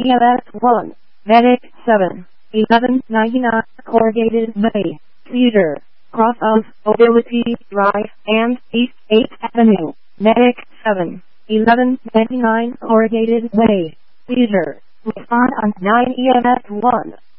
EMS 1, Medic 7, 1199 Corrugated Bay, Cedar, cross of Ability Drive and East 8th Avenue, Medic 7, 1199 Corrugated Bay, Cedar, respond on 9 EMS 1.